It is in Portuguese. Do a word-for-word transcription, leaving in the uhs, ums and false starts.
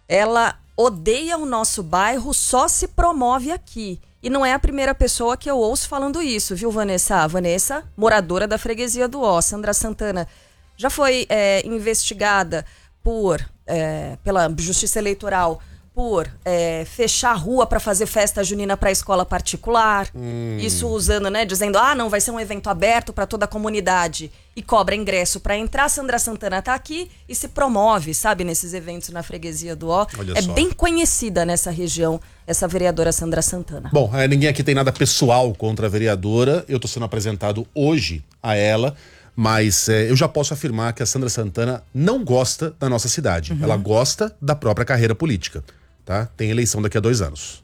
ela odeia o nosso bairro, só se promove aqui. E não é a primeira pessoa que eu ouço falando isso, viu, Vanessa? A Vanessa, moradora da freguesia do Ó. Sandra Santana já foi é, investigada por, é, pela Justiça Eleitoral por é, fechar a rua para fazer festa junina para escola particular. Hum. Isso usando, né, dizendo, ah, não, vai ser um evento aberto para toda a comunidade e cobra ingresso para entrar. Sandra Santana tá aqui e se promove, sabe, nesses eventos na freguesia do Ó. Olha é só. Bem conhecida nessa região, essa vereadora Sandra Santana. Bom, é, ninguém aqui tem nada pessoal contra a vereadora. Eu tô sendo apresentado hoje a ela. Mas é, eu já posso afirmar que a Sandra Santana não gosta da nossa cidade. Uhum. Ela gosta da própria carreira política, tá? Tem eleição daqui a dois anos.